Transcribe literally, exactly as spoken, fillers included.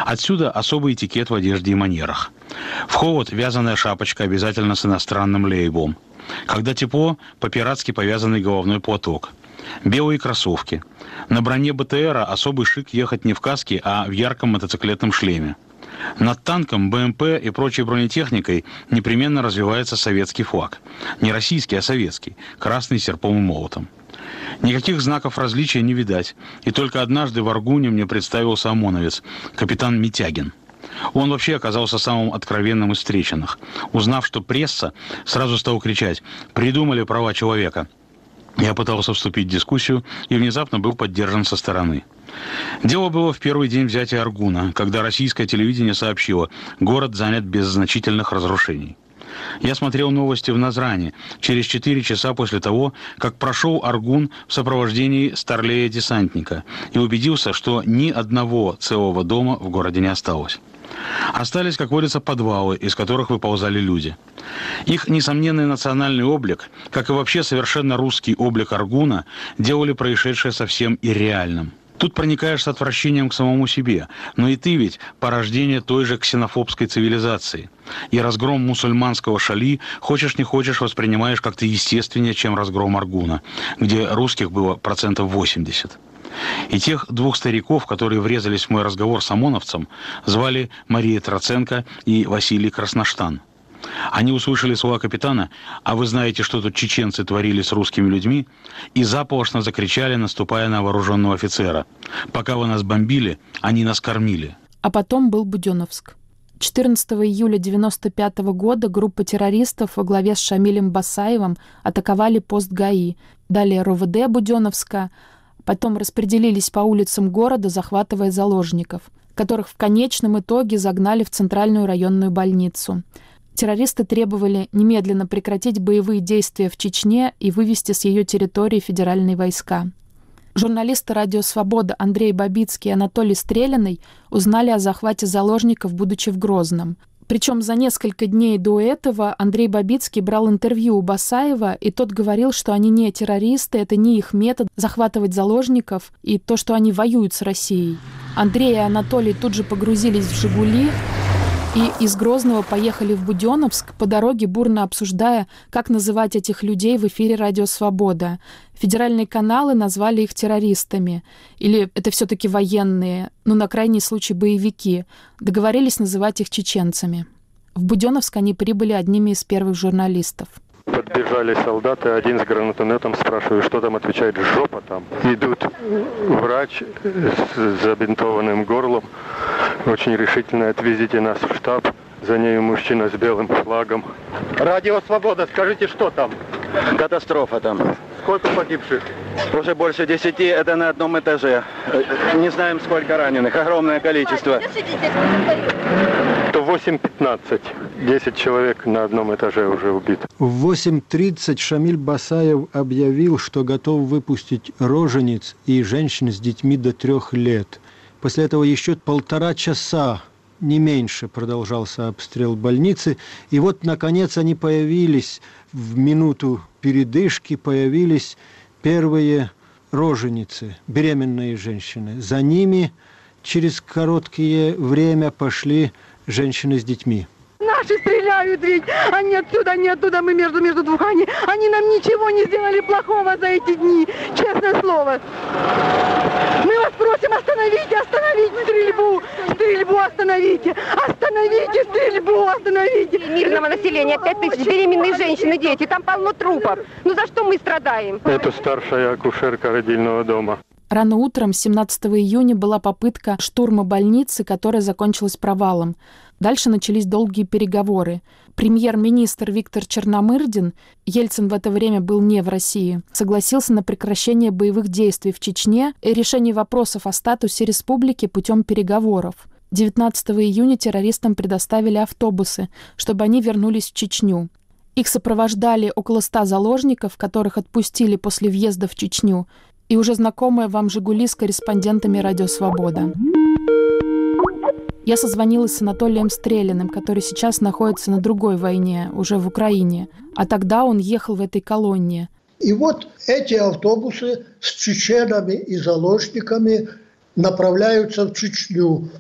Отсюда особый этикет в одежде и манерах. В холод вязаная шапочка обязательно с иностранным лейблом. Когда тепло, по-пиратски повязанный головной платок. Белые кроссовки. На броне БТРа особый шик ехать не в каске, а в ярком мотоциклетном шлеме. Над танком, БМП и прочей бронетехникой непременно развивается советский флаг. Не российский, а советский. Красный с серпом и молотом. Никаких знаков различия не видать. И только однажды в Аргуне мне представился ОМОНовец, капитан Митягин. Он вообще оказался самым откровенным из встреченных. Узнав, что пресса, сразу стал кричать: «Придумали права человека». Я пытался вступить в дискуссию и внезапно был поддержан со стороны. Дело было в первый день взятия Аргуна, когда российское телевидение сообщило: город занят без значительных разрушений. Я смотрел новости в Назране через четыре часа после того, как прошел Аргун в сопровождении старлея-десантника и убедился, что ни одного целого дома в городе не осталось. Остались, как водится, подвалы, из которых выползали люди. Их несомненный национальный облик, как и вообще совершенно русский облик Аргуна, делали происшедшее совсем ирреальным. Тут проникаешь с отвращением к самому себе, но и ты ведь порождение той же ксенофобской цивилизации. И разгром мусульманского Шали, хочешь не хочешь, воспринимаешь как-то естественнее, чем разгром Аргуна, где русских было процентов восемьдесят. И тех двух стариков, которые врезались в мой разговор с ОМОНовцем, звали Мария Троценко и Василий Красноштан. Они услышали слова капитана: «А вы знаете, что тут чеченцы творили с русскими людьми?» И заполошно закричали, наступая на вооруженного офицера: «Пока вы нас бомбили, они нас кормили». А потом был Буденновск. четырнадцатого июля девяносто пятого года группа террористов во главе с Шамилем Басаевым атаковали пост ГАИ, далее РОВД Буденновска, потом распределились по улицам города, захватывая заложников, которых в конечном итоге загнали в центральную районную больницу. Террористы требовали немедленно прекратить боевые действия в Чечне и вывести с ее территории федеральные войска. Журналисты «Радио Свобода» Андрей Бабицкий и Анатолий Стрелянный узнали о захвате заложников, будучи в Грозном. Причем за несколько дней до этого Андрей Бабицкий брал интервью у Басаева, и тот говорил, что они не террористы, это не их метод захватывать заложников, и то, что они воюют с Россией. Андрей и Анатолий тут же погрузились в «Жигули» и из Грозного поехали в Буденновск, по дороге бурно обсуждая, как называть этих людей в эфире «Радио Свобода». Федеральные каналы назвали их террористами. Или это все-таки военные, ну, на крайний случай, боевики. Договорились называть их чеченцами. В Буденновск они прибыли одними из первых журналистов. Подбежали солдаты, один с гранатометом, спрашиваю, что там, отвечает: жопа там. Идут врач с забинтованным горлом, очень решительно: отвезите нас в штаб. За нею мужчина с белым флагом. Радио Свобода, скажите, что там? Катастрофа там. Сколько погибших? Уже больше десяти, это на одном этаже. Не знаем, сколько раненых, огромное количество. То восемь пятнадцать. десять человек на одном этаже уже убито. В восемь тридцать Шамиль Басаев объявил, что готов выпустить рожениц и женщин с детьми до трех лет. После этого еще полтора часа, не меньше, продолжался обстрел больницы. И вот, наконец, они появились, в минуту передышки появились первые роженицы, беременные женщины. За ними через короткое время пошли женщины с детьми. Наши стреляют ведь, они отсюда, они оттуда, мы между, между двух, они, они нам ничего не сделали плохого за эти дни, честное слово. Мы вас просим, остановите, остановите стрельбу, стрельбу остановите, остановите стрельбу, остановите. Мирного населения, пять тысяч беременных женщин и дети, там полно трупов. Ну за что мы страдаем? Это старшая акушерка родильного дома. Рано утром, семнадцатого июня, была попытка штурма больницы, которая закончилась провалом. Дальше начались долгие переговоры. Премьер-министр Виктор Черномырдин, Ельцин в это время был не в России, согласился на прекращение боевых действий в Чечне и решение вопросов о статусе республики путем переговоров. девятнадцатого июня террористам предоставили автобусы, чтобы они вернулись в Чечню. Их сопровождали около ста заложников, которых отпустили после въезда в Чечню, и уже знакомая вам «Жигули» с корреспондентами «Радио Свобода». Я созвонилась с Анатолием Стрелянным, который сейчас находится на другой войне, уже в Украине. А тогда он ехал в этой колонне. И вот эти автобусы с чеченами и заложниками направляются в Чечню.